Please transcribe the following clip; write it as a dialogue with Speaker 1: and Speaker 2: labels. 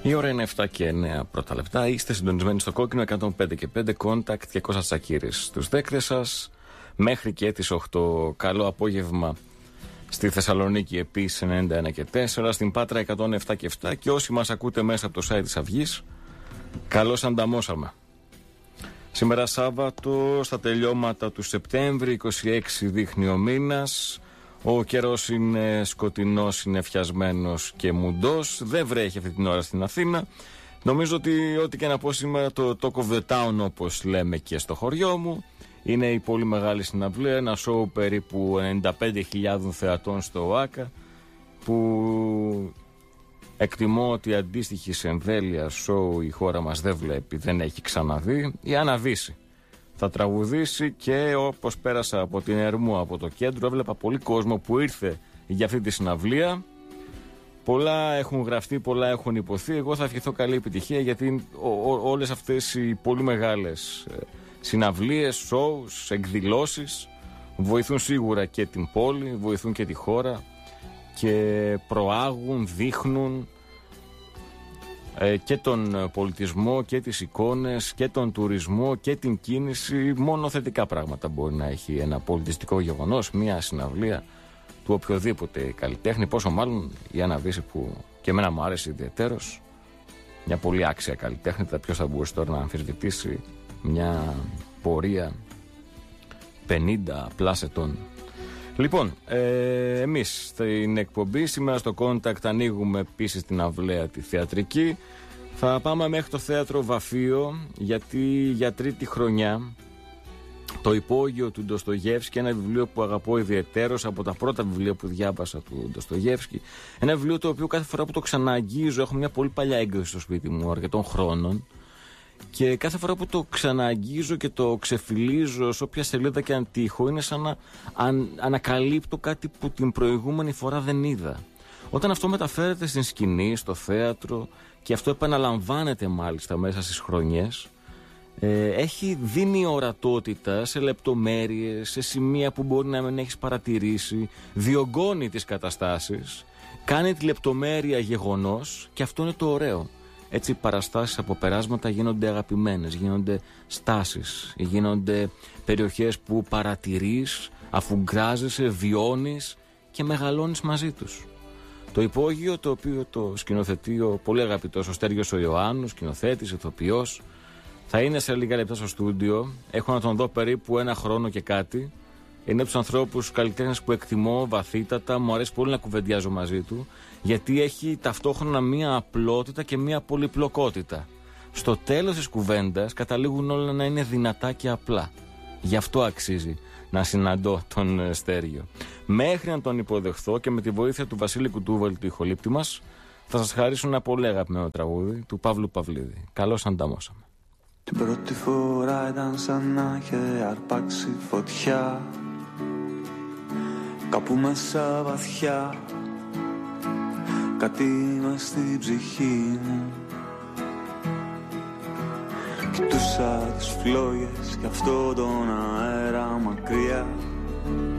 Speaker 1: Η ώρα είναι 7 και 9 πρώτα λεπτά. Είστε συντονισμένοι στο κόκκινο 105 και 5 Contact και Κώστας Τσακίρης στους δέκτες σας μέχρι και τις 8. Καλό απόγευμα στη Θεσσαλονίκη επίσης 91 και 4, στην Πάτρα 107 και 7 και όσοι μας ακούτε μέσα από το site της Αυγής, καλώς ανταμώσαμε. Σήμερα Σάββατο, στα τελειώματα του Σεπτέμβρη, 26 δείχνει ο μήνας. Ο καιρός είναι σκοτεινός, είναι φιασμένος και μουντός. Δεν βρέχει αυτή την ώρα στην Αθήνα. Νομίζω ότι ό,τι και να πω σήμερα, το Talk of the Town, όπως λέμε και στο χωριό μου, είναι η πολύ μεγάλη συναυλία. Ένα σοου περίπου 95.000 θεατών στο ΟΑΚΑ, που εκτιμώ ότι αντίστοιχη εμβέλεια σοου η χώρα μας δεν βλέπει, δεν έχει ξαναδεί. Η Άννα Βύση θα τραγουδήσει και όπως πέρασα από την Ερμού, από το κέντρο, έβλεπα πολύ κόσμο που ήρθε για αυτή τη συναυλία. Πολλά έχουν γραφτεί, πολλά έχουν υποθεί. Εγώ θα ευχηθώ καλή επιτυχία, γιατί όλες αυτές οι πολύ μεγάλες συναυλίες, σοους, εκδηλώσεις βοηθούν σίγουρα και την πόλη, βοηθούν και τη χώρα και προάγουν, δείχνουν και τον πολιτισμό και τις εικόνες και τον τουρισμό και την κίνηση. Μόνο θετικά πράγματα μπορεί να έχει ένα πολιτιστικό γεγονός, μια συναυλία του οποιοδήποτε καλλιτέχνη, πόσο μάλλον η Άννα Βύση, που και εμένα μου άρεσε ιδιαιτέρως, μια πολύ άξια καλλιτέχνητα. Ποιος θα μπορούσε τώρα να αμφισβητήσει μια πορεία 50 πλάς ετών. Λοιπόν, εμείς στην εκπομπή σήμερα στο Contact ανοίγουμε επίσης την αυλαία τη θεατρική. Θα πάμε μέχρι το θέατρο Βαφείο, γιατί για τρίτη χρονιά το Υπόγειο του Ντοστογεύσκη, ένα βιβλίο που αγαπώ ιδιαιτέρως, από τα πρώτα βιβλία που διάβασα του Ντοστογεύσκη, ένα βιβλίο το οποίο κάθε φορά που το ξαναγγίζω, έχω μια πολύ παλιά έκδοση στο σπίτι μου αρκετών χρόνων, και κάθε φορά που το ξαναγγίζω και το ξεφυλίζω σε όποια σελίδα και αν τύχω, είναι σαν να ανακαλύπτω κάτι που την προηγούμενη φορά δεν είδα. Όταν αυτό μεταφέρεται στην σκηνή, στο θέατρο, και αυτό επαναλαμβάνεται μάλιστα μέσα στις χρονιές, δίνει ορατότητα σε λεπτομέρειες, σε σημεία που μπορεί να μην έχεις παρατηρήσει, διωγγώνει τις καταστάσεις, κάνει τη λεπτομέρεια γεγονός, και αυτό είναι το ωραίο. Έτσι οι παραστάσεις από περάσματα γίνονται αγαπημένες, γίνονται στάσεις, γίνονται περιοχές που παρατηρείς, αφουγκράζεσαι, βιώνεις και μεγαλώνεις μαζί τους. Το Υπόγειο, το οποίο το σκηνοθετεί ο πολύ αγαπητός ο Στέργιος ο Ιωάννου, σκηνοθέτης, ηθοποιός, θα είναι σε λίγα λεπτά στο στούντιο. Έχω να τον δω περίπου ένα χρόνο και κάτι. Είναι από τους ανθρώπους καλλιτέχνες που εκτιμώ βαθύτατα, μου αρέσει πολύ να κουβεντιάζω μαζί του, γιατί έχει ταυτόχρονα μία απλότητα και μία πολυπλοκότητα. Στο τέλος της κουβέντας καταλήγουν όλα να είναι δυνατά και απλά. Γι' αυτό αξίζει να συναντώ τον Στέργιο. Μέχρι να τον υποδεχθώ και με τη βοήθεια του Βασίλη Κουτούβαλη, του ηχολήπτη μας, θα σας χαρίσω ένα πολύ αγαπημένο τραγούδι του Παύλου Παυλίδη. Καλώς ανταμώσαμε.
Speaker 2: Την πρώτη φορά ήταν σαν να είχε αρπάξει φωτιά, κάπου μέσα βαθιά, κάτι μες στην ψυχή μου. Κοιτούσα τις φλόγες και αυτόν τον αέρα μακριά,